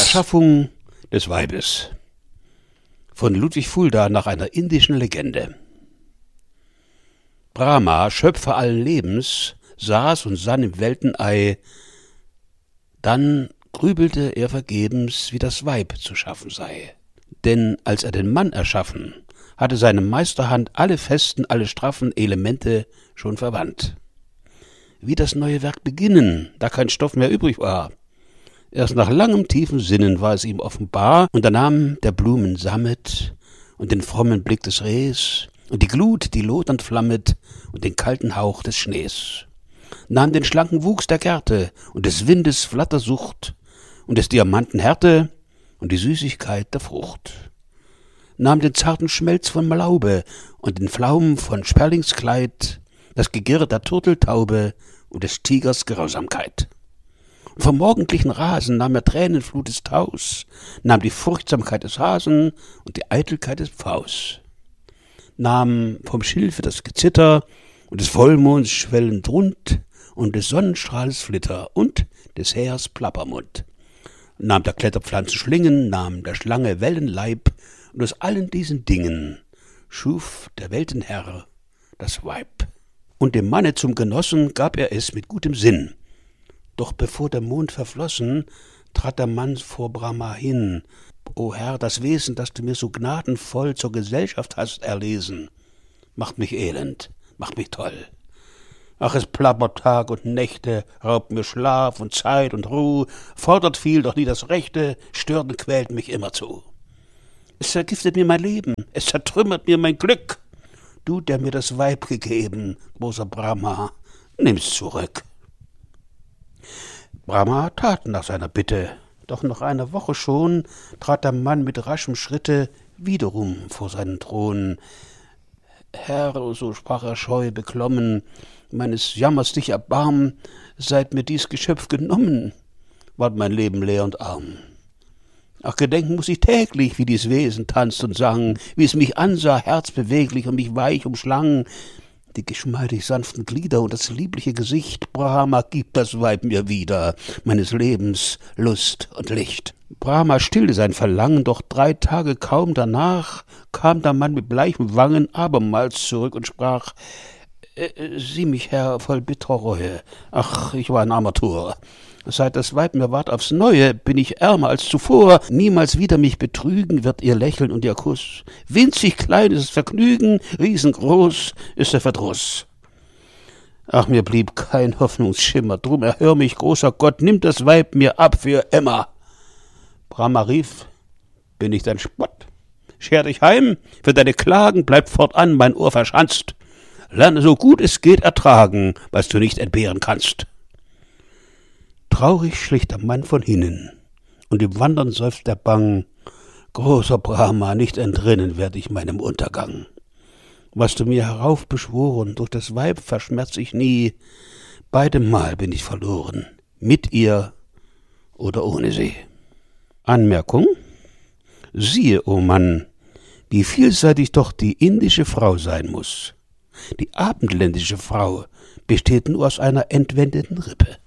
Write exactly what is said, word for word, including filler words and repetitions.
Erschaffung des Weibes von Ludwig Fulda nach einer indischen Legende. Brahma, Schöpfer allen Lebens, saß und sann im Weltenei. Dann grübelte er vergebens, wie das Weib zu schaffen sei. Denn als er den Mann erschaffen, hatte seine Meisterhand alle festen, alle straffen Elemente schon verwandt. Wie das neue Werk beginnen, da kein Stoff mehr übrig war. Erst nach langem tiefen Sinnen war es ihm offenbar, und er nahm der Blumen Sammet und den frommen Blick des Rehs und die Glut, die lodernd flammet, und den kalten Hauch des Schnees, nahm den schlanken Wuchs der Gärte und des Windes Flattersucht und des Diamanten Härte und die Süßigkeit der Frucht, nahm den zarten Schmelz von Laube und den Flaum von Sperlingskleid, das Gegirr der Turteltaube und des Tigers Grausamkeit. Und vom morgendlichen Rasen nahm er Tränenflut des Taus, nahm die Furchtsamkeit des Hasen und die Eitelkeit des Pfaus, nahm vom Schilfe das Gezitter und des Vollmonds schwellend Rund und des Sonnenstrahles Flitter und des Hähers Plappermund, nahm der Kletterpflanzen Schlingen, nahm der Schlange Wellenleib, und aus allen diesen Dingen schuf der Weltenherr das Weib. Und dem Manne zum Genossen gab er es mit gutem Sinn. Doch bevor der Mond verflossen, trat der Mann vor Brahma hin. O Herr, das Wesen, das du mir so gnadenvoll zur Gesellschaft hast erlesen, macht mich elend, macht mich toll. Ach, es plappert Tag und Nächte, raubt mir Schlaf und Zeit und Ruhe, fordert viel, doch nie das Rechte, stört und quält mich immerzu. Es vergiftet mir mein Leben, es zertrümmert mir mein Glück. Du, der mir das Weib gegeben, großer Brahma, nimm's zurück. Brahma tat nach seiner Bitte, doch nach einer Woche schon trat der Mann mit raschem Schritte wiederum vor seinen Thron. Herr, so sprach er scheu beklommen, meines Jammers dich erbarm, seit mir dies Geschöpf genommen, ward mein Leben leer und arm. Ach, gedenken muß ich täglich, wie dies Wesen tanzt und sang, wie es mich ansah, herzbeweglich und mich weich umschlang. Die geschmeidig sanften Glieder und das liebliche Gesicht, Brahma, gib das Weib mir wieder, meines Lebens Lust und Licht. Brahma stillte sein Verlangen, doch drei Tage kaum danach kam der Mann mit bleichen Wangen abermals zurück und sprach: äh, »Sieh mich, Herr, voll bitterer Reue. Ach, ich war ein armer Tor. Seit das Weib mir ward aufs Neue, bin ich ärmer als zuvor. Niemals wieder mich betrügen wird ihr Lächeln und ihr Kuss. Winzig klein ist das Vergnügen, riesengroß ist der Verdruss. Ach, mir blieb kein Hoffnungsschimmer, drum erhör mich, großer Gott, nimm das Weib mir ab für immer.« Brahma rief: »Bin ich dein Spott? Scher dich heim, für deine Klagen bleibt fortan mein Ohr verschanzt. Lerne so gut es geht ertragen, was du nicht entbehren kannst.« Traurig schlich der Mann von hinnen, und im Wandern seufzt er bang: »Großer Brahma, nicht entrinnen werd ich meinem Untergang. Was du mir heraufbeschworen, durch das Weib verschmerz ich nie. Beidemal bin ich verloren, mit ihr oder ohne sie.« Anmerkung: Siehe, o Mann, wie vielseitig doch die indische Frau sein muß. Die abendländische Frau besteht nur aus einer entwendeten Rippe.